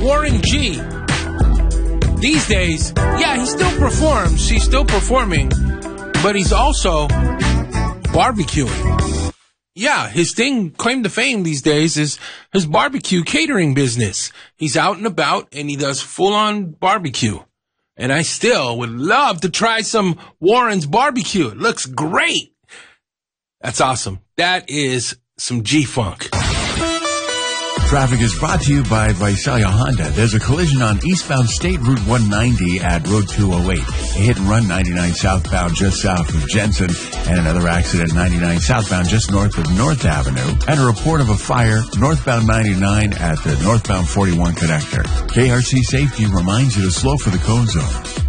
Warren G. These days, yeah, he still performs. He's still performing, but he's also barbecuing. Yeah, his claim to fame these days is his barbecue catering business. He's out and about, and he does full-on barbecue. And I still would love to try some Warren's barbecue. It looks great. That's awesome. That is some G-Funk. Traffic is brought to you by Visalia Honda. There's a collision on eastbound State Route 190 at Road 208. A hit and run 99 southbound just south of Jensen, and another accident 99 southbound just north of North Avenue, and a report of a fire northbound 99 at the northbound 41 connector. KRC Safety reminds you to slow for the cone zone.